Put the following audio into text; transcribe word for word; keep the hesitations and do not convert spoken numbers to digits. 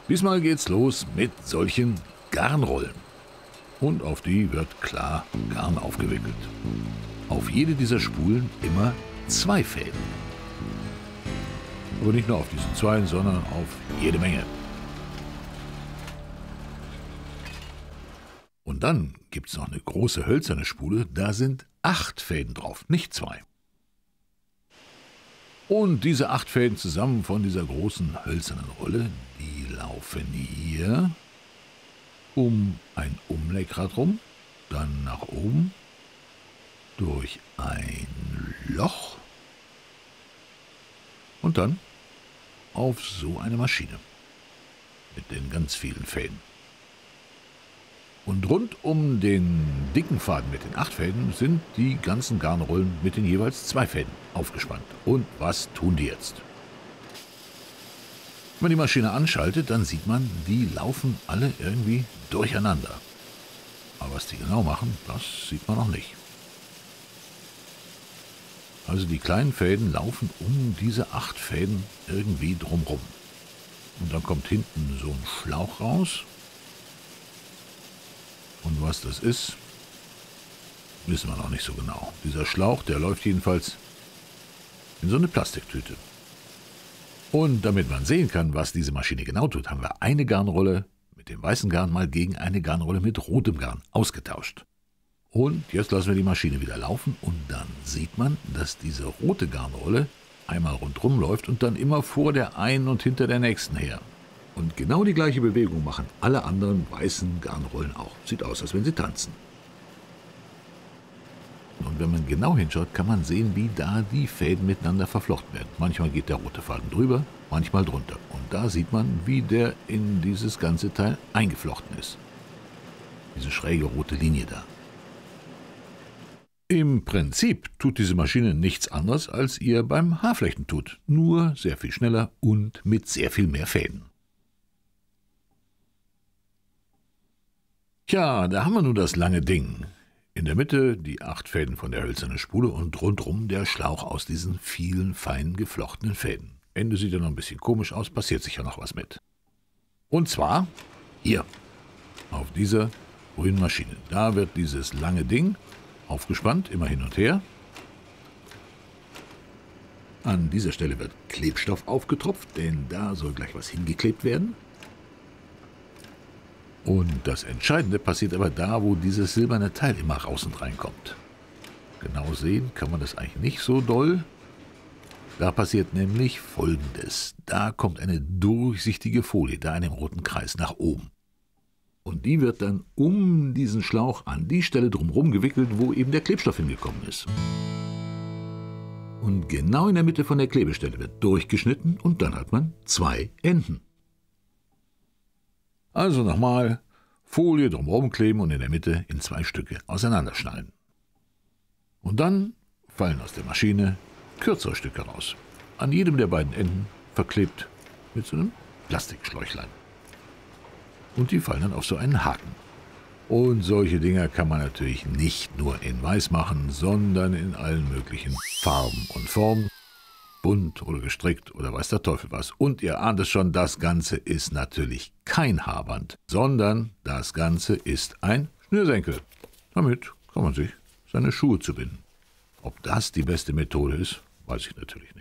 Diesmal geht's los mit solchen Garnrollen. Und auf die wird klar Garn aufgewickelt. Auf jede dieser Spulen immer zwei Fäden. Aber nicht nur auf diesen zwei, sondern auf jede Menge. Und dann gibt es noch eine große hölzerne Spule, da sind acht Fäden drauf, nicht zwei. Und diese acht Fäden zusammen von dieser großen hölzernen Rolle, die laufen hier um ein Umlenkrad rum, dann nach oben, durch ein Loch und dann auf so eine Maschine mit den ganz vielen Fäden. Und rund um den dicken Faden mit den acht Fäden sind die ganzen Garnrollen mit den jeweils zwei Fäden aufgespannt. Und was tun die jetzt? Wenn man die Maschine anschaltet, dann sieht man, die laufen alle irgendwie durcheinander. Aber was die genau machen, das sieht man noch nicht. Also die kleinen Fäden laufen um diese acht Fäden irgendwie drumrum. Und dann kommt hinten so ein Schlauch raus. Und was das ist, wissen wir noch nicht so genau. Dieser Schlauch, der läuft jedenfalls in so eine Plastiktüte. Und damit man sehen kann, was diese Maschine genau tut, haben wir eine Garnrolle mit dem weißen Garn mal gegen eine Garnrolle mit rotem Garn ausgetauscht. Und jetzt lassen wir die Maschine wieder laufen und dann sieht man, dass diese rote Garnrolle einmal rundherum läuft und dann immer vor der einen und hinter der nächsten her. Und genau die gleiche Bewegung machen alle anderen weißen Garnrollen auch. Sieht aus, als wenn sie tanzen. Und wenn man genau hinschaut, kann man sehen, wie da die Fäden miteinander verflochten werden. Manchmal geht der rote Faden drüber, manchmal drunter. Und da sieht man, wie der in dieses ganze Teil eingeflochten ist. Diese schräge rote Linie da. Im Prinzip tut diese Maschine nichts anderes, als ihr beim Haarflechten tut. Nur sehr viel schneller und mit sehr viel mehr Fäden. Tja, da haben wir nun das lange Ding. In der Mitte die acht Fäden von der hölzernen Spule und rundrum der Schlauch aus diesen vielen fein geflochtenen Fäden. Ende sieht ja noch ein bisschen komisch aus, passiert sicher noch was mit. Und zwar hier, auf dieser grünen Maschine. Da wird dieses lange Ding aufgespannt, immer hin und her. An dieser Stelle wird Klebstoff aufgetropft, denn da soll gleich was hingeklebt werden. Und das Entscheidende passiert aber da, wo dieses silberne Teil immer raus und reinkommt. Genau sehen kann man das eigentlich nicht so doll. Da passiert nämlich Folgendes. Da kommt eine durchsichtige Folie, da in dem roten Kreis, nach oben. Und die wird dann um diesen Schlauch an die Stelle drumherum gewickelt, wo eben der Klebstoff hingekommen ist. Und genau in der Mitte von der Klebestelle wird durchgeschnitten und dann hat man zwei Enden. Also nochmal, Folie drumherum kleben und in der Mitte in zwei Stücke auseinanderschneiden. Und dann fallen aus der Maschine kürzere Stücke raus. An jedem der beiden Enden verklebt mit so einem Plastikschläuchlein. Und die fallen dann auf so einen Haken. Und solche Dinger kann man natürlich nicht nur in weiß machen, sondern in allen möglichen Farben und Formen. Bunt oder gestrickt oder weiß der Teufel was. Und ihr ahnt es schon, das Ganze ist natürlich kein Haarband, sondern das Ganze ist ein Schnürsenkel. Damit kann man sich seine Schuhe zubinden. Ob das die beste Methode ist, weiß ich natürlich nicht.